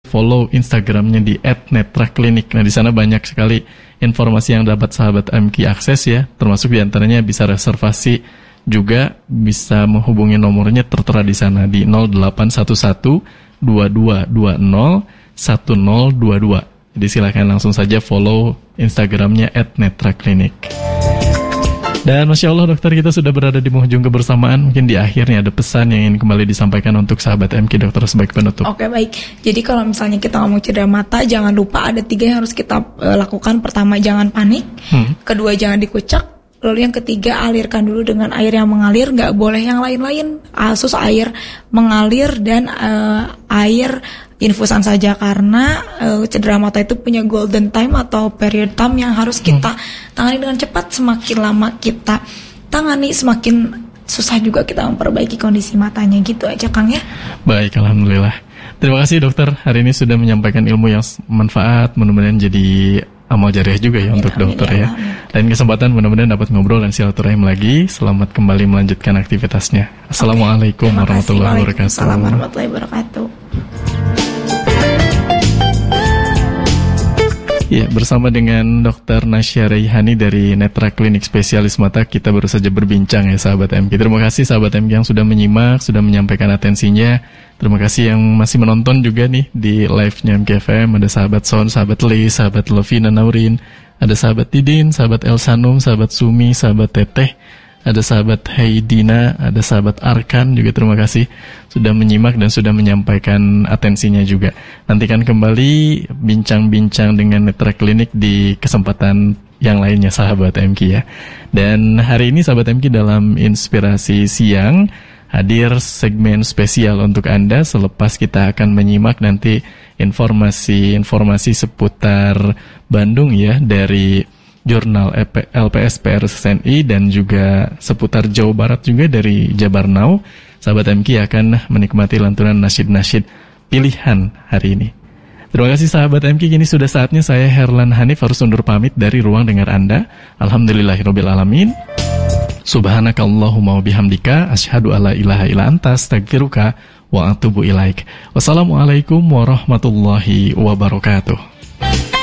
follow Instagramnya di @netraklinik. Nah, di sana banyak sekali informasi yang dapat sahabat MQ akses ya, termasuk diantaranya bisa reservasi, juga bisa menghubungi nomornya tertera di sana di 0811 2220 1022. Jadi silakan langsung saja follow Instagramnya @netraklinik. Dan Masya Allah dokter, kita sudah berada di penghujung kebersamaan. Mungkin di akhirnya ada pesan yang ingin kembali disampaikan untuk sahabat MQ dokter sebagai penutup. Oke, baik. Jadi kalau misalnya kita ngomong cedera mata, jangan lupa ada 3 yang harus kita lakukan. Pertama, jangan panik. Kedua, jangan dikucak. Lalu yang ketiga, alirkan dulu dengan air yang mengalir. Nggak boleh yang lain-lain. Asus air mengalir dan air infusan saja, karena cedera mata itu punya golden time atau period time yang harus kita tangani dengan cepat. Semakin lama kita tangani, semakin susah juga kita memperbaiki kondisi matanya. Gitu aja Kang ya. Baik, alhamdulillah. Terima kasih dokter, hari ini sudah menyampaikan ilmu yang manfaat, mudah-mudahan jadi amal jariah juga ya untuk dokter ya. Lain kesempatan mudah-mudahan dapat ngobrol dan silaturahim lagi. Selamat kembali melanjutkan aktivitasnya. Assalamualaikum warahmatullahi wabarakatuh. Assalamualaikum warahmatullahi wabarakatuh. Ya, bersama dengan Dr. Nasya Reihani dari Netra Klinik Spesialis Mata, kita baru saja berbincang ya sahabat MQ. Terima kasih sahabat MQ yang sudah menyimak, sudah menyampaikan atensinya. Terima kasih yang masih menonton juga nih di live-nya MQ FM. Ada sahabat Son, sahabat Lee, sahabat Lovina Naurin, ada sahabat Tidin, sahabat Elsanum, sahabat Sumi, sahabat Teteh, ada sahabat Haidina, ada sahabat Arkan juga. Terima kasih sudah menyimak dan sudah menyampaikan atensinya juga. Nantikan kembali bincang-bincang dengan Netra Klinik di kesempatan yang lainnya sahabat MQ ya. Dan hari ini sahabat MQ dalam Inspirasi Siang hadir segmen spesial untuk Anda. Selepas kita akan menyimak nanti informasi seputar Bandung ya, dari Jurnal LPS PRSSNI, dan juga seputar Jawa Barat juga dari Jabar Now. Sahabat MQ akan menikmati lantunan nasyid-nasyid pilihan hari ini. Terima kasih sahabat MQ. Kini sudah saatnya saya Herlan Hanif harus undur pamit dari ruang dengar Anda. Alhamdulillahirabbil alamin. Subhanakallahumma wa bihamdika asyhadu alla ilaha illa anta astaghfiruka wa atubu ilaik. Wassalamualaikum warahmatullahi wabarakatuh.